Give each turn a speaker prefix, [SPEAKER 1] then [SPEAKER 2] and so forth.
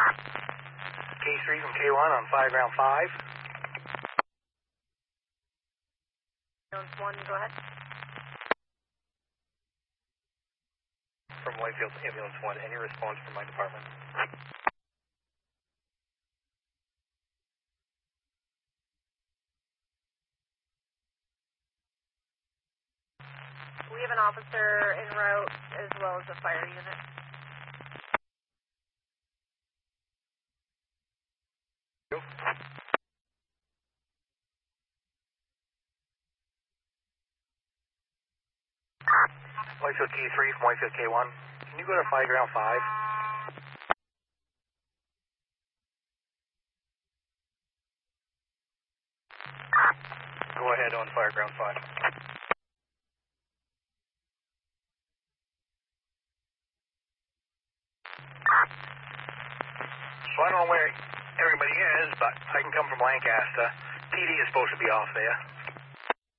[SPEAKER 1] K3 from K1 on fire ground 5.
[SPEAKER 2] Ambulance 1, go ahead.
[SPEAKER 1] From Whitefield Ambulance 1, any response from my department?
[SPEAKER 2] We have an officer en route as well as a fire unit.
[SPEAKER 1] Whitefield K3 from Whitefield K1. Can you go to fire ground 5? Go ahead on fire ground 5. So I don't know where everybody is, but I can come from Lancaster. PD is supposed to be off there.